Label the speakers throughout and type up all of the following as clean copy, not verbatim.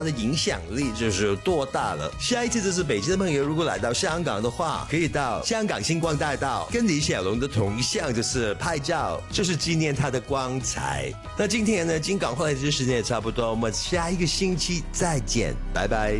Speaker 1: 的影響力就是多大了。下一次就是北京的朋友如果來到香港的話，可以到香港星光大道跟李小龍的銅像就是拍照，就是紀念他的光彩。那今天呢，金港話題的時間也差不多，我們下一個星期再見，拜拜。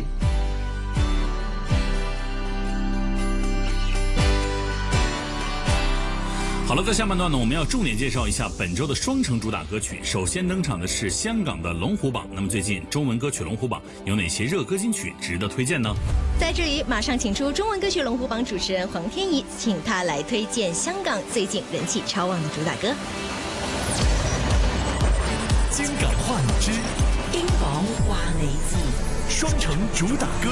Speaker 2: 好了，在下半段呢，我们要重点介绍一下本周的双城主打歌曲。首先登场的是香港的龙虎榜。那么最近中文歌曲龙虎榜有哪些热歌金曲值得推荐呢？
Speaker 3: 在这里马上请出中文歌曲龙虎榜主持人黄天怡，请他来推荐香港最近人气超旺的主打歌。
Speaker 4: 金港話語之英皇話你知，雙城主打歌。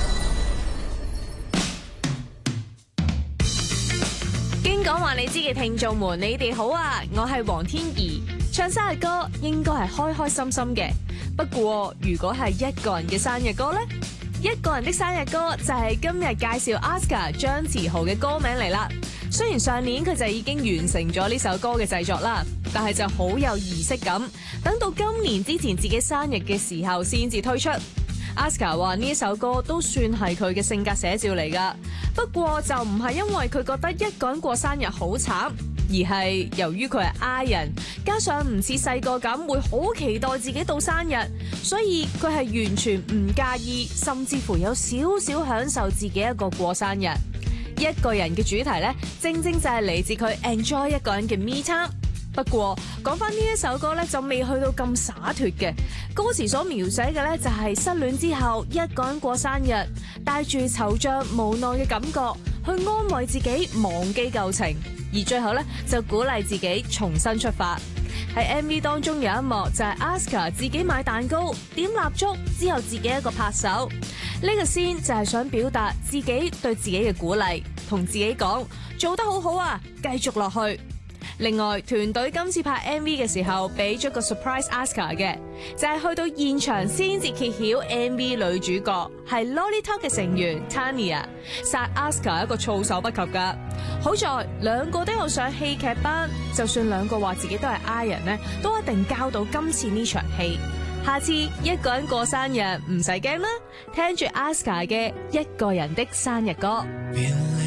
Speaker 5: 經講話你知嘅聽眾們，你哋好啊！我係黃天怡，唱生日歌應該係開開心心嘅。不過如果係一個人嘅生日歌呢？一個人的生日歌就係今日介紹 Aska 張馳豪嘅歌名嚟啦。雖然上年佢就已經完成咗呢首歌嘅製作啦，但係就好有儀式感，等到今年之前自己生日嘅時候先至推出。Aska 話呢首歌都算係佢嘅性格寫照嚟㗎，不過就唔係因為佢覺得一個人過生日好慘，而係由於佢係 I 人，加上唔似細個咁會好期待自己到生日，所以佢係完全唔介意，甚至乎有少少享受自己一個過生日。一個人嘅主題呢，正正就係嚟自佢 enjoy 一個人嘅 me time。不過講翻呢一首歌咧，就未去到咁灑脫嘅。歌詞所描寫嘅咧，就係失戀之後一個人過生日，帶住惆悵無奈嘅感覺，去安慰自己忘記舊情，而最後咧就鼓勵自己重新出發。喺 MV 當中有一幕就係 Aska 自己買蛋糕、點蠟燭之後自己一個拍手，呢個先就係想表達自己對自己嘅鼓勵，同自己講做得好好啊，繼續落去。另外，團隊今次拍 MV 嘅時候，俾咗個 surprise Aska 嘅，就係去到現場先至揭曉 MV 女主角係 Lolly Talk 嘅成員 Tanya， 殺 Aska 一個措手不及㗎。好在兩個都有上戲劇班，就算兩個話自己都係 I 人呢，都一定交到今次呢場戲。下次一個人過生日唔使驚啦，聽住 Aska 嘅一個人的生日歌。